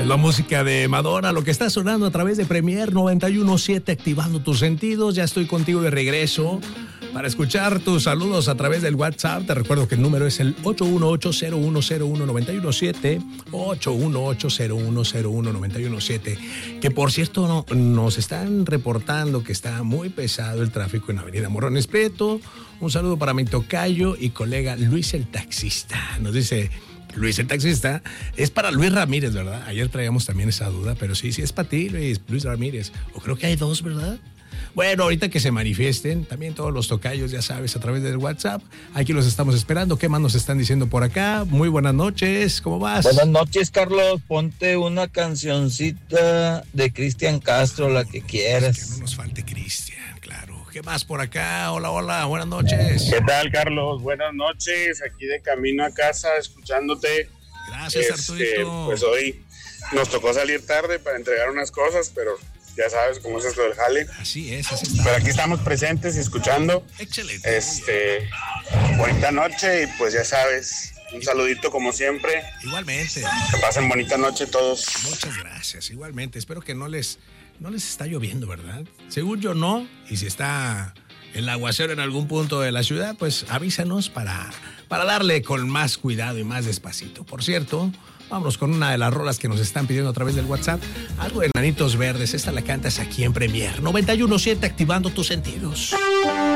La música de Madonna, lo que está sonando a través de Premier 91.7, activando tus sentidos. Ya estoy contigo de regreso para escuchar tus saludos a través del WhatsApp. Te recuerdo que el número es el 818-0101-917, 818-0101-917. Que por cierto, nos están reportando que está muy pesado el tráfico en Avenida Morrones Prieto. Un saludo para mi tocayo y colega Luis el taxista. Nos dice... Luis el taxista, es para Luis Ramírez, ¿verdad? Ayer traíamos también esa duda, pero sí, es para ti, Luis Ramírez. O creo que hay dos, ¿verdad? Bueno, ahorita que se manifiesten, también todos los tocayos, ya sabes, a través del WhatsApp. Aquí los estamos esperando. ¿Qué más nos están diciendo por acá? Muy buenas noches, ¿cómo vas? Buenas noches, Carlos. Ponte una cancioncita de Cristian Castro, la que quieras. Que no nos falte Cristian, claro. ¿Qué más por acá? Hola, buenas noches. ¿Qué tal, Carlos? Buenas noches, aquí de camino a casa, escuchándote. Gracias, Arturito. Pues hoy nos tocó salir tarde para entregar unas cosas, pero ya sabes cómo es esto del jale. Así es. Pero aquí estamos presentes y escuchando. Excelente. Bonita noche y pues ya sabes, un saludito como siempre. Igualmente. Que pasen bonita noche todos. Muchas gracias, igualmente. Espero que no les está lloviendo, ¿verdad? Según yo no, y si está el aguacero en algún punto de la ciudad, pues avísanos para darle con más cuidado y más despacito. Por cierto, vámonos con una de las rolas que nos están pidiendo a través del WhatsApp. Algo de Enanitos Verdes, esta la cantas aquí en Premier 91.7, activando tus sentidos.